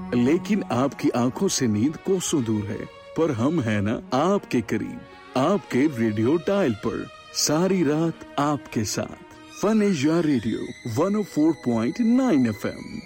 लेकिन आपकी आंखों से नींद कोसों दूर है, पर हम है ना आपके करीब, आपके रेडियो डायल पर, सारी रात आपके साथ। Fun is your radio 104.9 FM।